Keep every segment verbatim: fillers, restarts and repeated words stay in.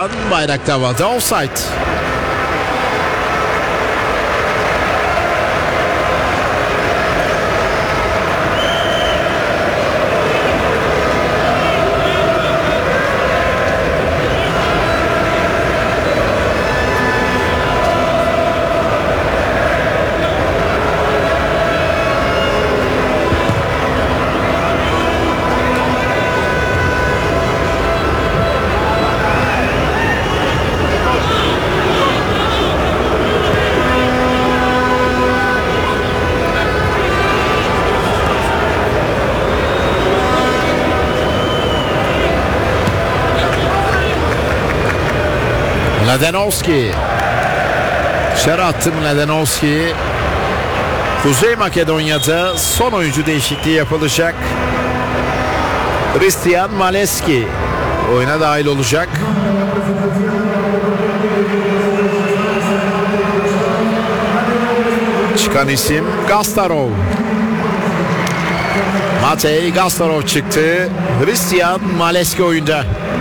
Hristiyan bayrakta havada, offside. Mladenovski. Dışarı attı Mladenovski. Kuzey Makedonya'da son oyuncu değişikliği yapılacak. Hristiyan Maleski oyuna dahil olacak. Çıkan isim Gastarov. Matej Gastarov çıktı. Hristiyan Maleski oyunda.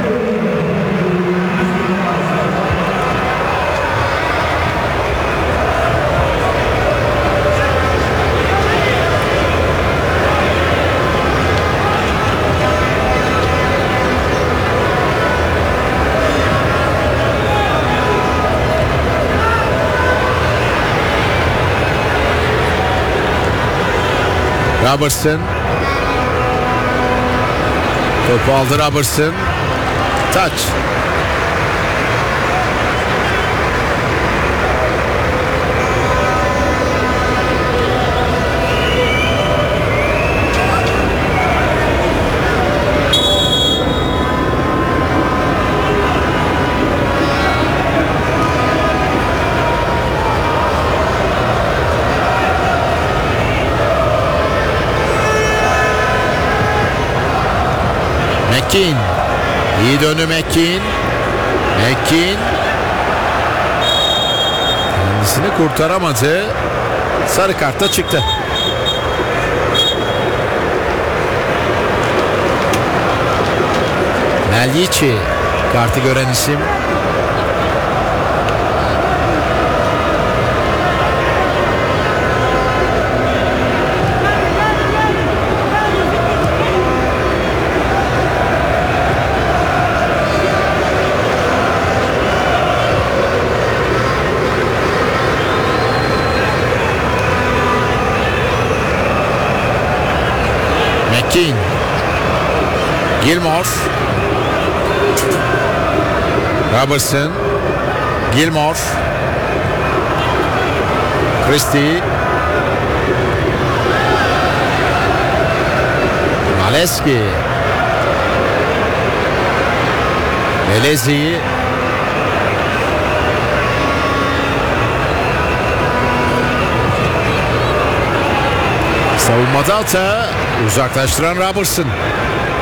Robertson. Topu aldı Robertson. Taç. Mekin. İyi döndü Mekin. Mekin. Kendisini kurtaramadı. Sarı kartla çıktı. Melyici. Kartı gören isim. Mekin. Gilmore. Robertson. Gilmore. Christie. Maleski. Melezi. Savunmada hata. Uzaklaştıran Robertson.